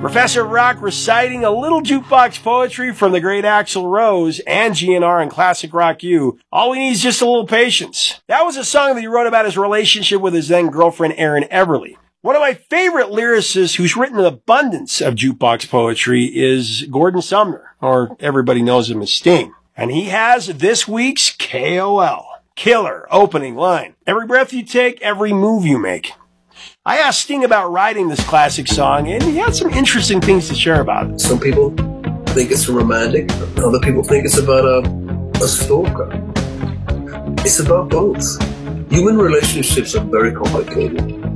Professor Rock reciting a little jukebox poetry from the great Axl Rose and GNR and Classic Rock U. All we need is just a little patience. That was a song that he wrote about his relationship with his then girlfriend Erin Everly. One of my favorite lyricists who's written an abundance of jukebox poetry is Gordon Sumner, or everybody knows him as Sting. And he has this week's KOL, killer opening line. Every breath you take, every move you make. I asked Sting about writing this classic song, and he had some interesting things to share about it. Some people think it's romantic. Other people think it's about a stalker. It's about both. Human relationships are very complicated.